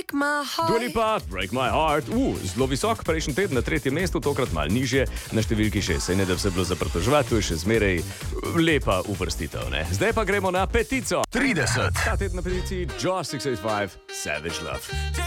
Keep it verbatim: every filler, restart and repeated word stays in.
break my heart. Dua Lipa, Break My Heart. Uh, zelo visok, prejšnji teden na tretjem mestu, tokrat malo nižje, na številki šest. Saj ne da bi se bilo za pritoževati, to je še zmeraj lepa uvrstitev, ne? Zdaj pa gremo na petico. trideset. Ta teden na peticiji Jaws šeststo osemdeset pet, Savage Love.